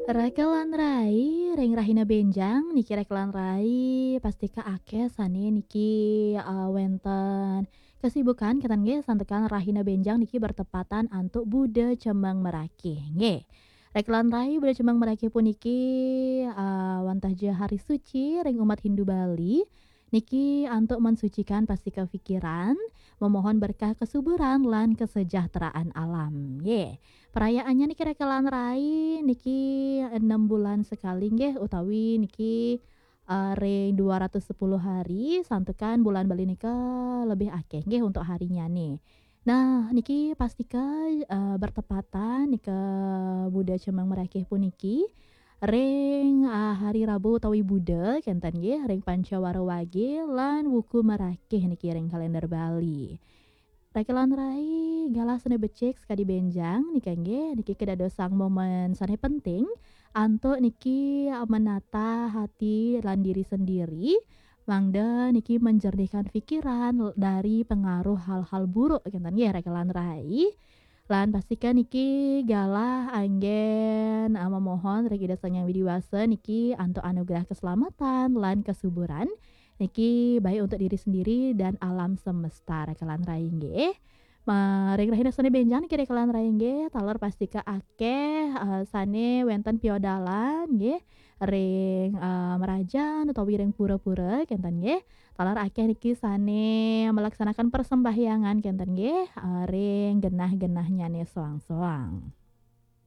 Rakelan rai, ring rahina benjang niki rakelan rai pastika akeh sane niki, wenten kesibukan ketan nggih santekan rahina benjang niki bertepatan antuk Buda Cemeng Merakih nggih. Rakelan rai Buda Cemeng Merakih puniki, wantah ja hari suci ring umat Hindu Bali niki antuk mensucikan pastika pikiran, memohon berkah kesuburan lan kesejahteraan alam nggih. Perayaannya niki Rekelan Rai niki 6 bulan sekali nggih utawi niki, ring 210 hari santukan bulan Bali nika lebih akeh nggih untuk harinya nih. Nah niki pastika, bertepatan nike Buda Cemeng Merakih puniki ring, hari Rabu utawi Buda kenten nggih ring Pancawara Wage lan Wuku Merakih niki ring kalender Bali. Rakelan rai galah sene becik sekadi benjang nika nggih niki kedadosang momen sane penting antuk niki menata hati lan diri sendiri mangda niki menjernihkan pikiran dari pengaruh hal-hal buruk kinten nggih rakelan rai lan pastikan niki galah anggen memohon regi dasar yang widiwasa niki antuk anugerah keselamatan lan kesuburan niki baik untuk diri sendiri dan alam semesta rekalan rai nggih. Ring rahina sane benjang niki rekalan rai nggih taler pastika akeh, sane wenten piodalan nggih ring, merajan utawi ring pura-pura kenten nggih. Taler akeh niki sane melaksanakan persembahyangan kenten nggih, ring genah-genah nyane soang-soang.